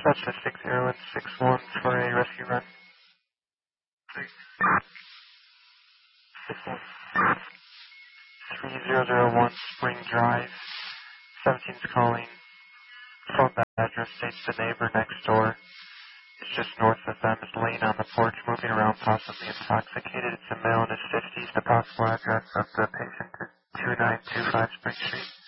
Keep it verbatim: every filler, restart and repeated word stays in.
Dispatch to six zero and six one for a rescue run. three zero zero one Spring Drive. seventeen's calling. Phone that address states the neighbor next door. It's just north of them. Is laying on the porch, moving around, possibly intoxicated. It's a male in his fifties. The possible address of the patient is two nine two five Spring Street.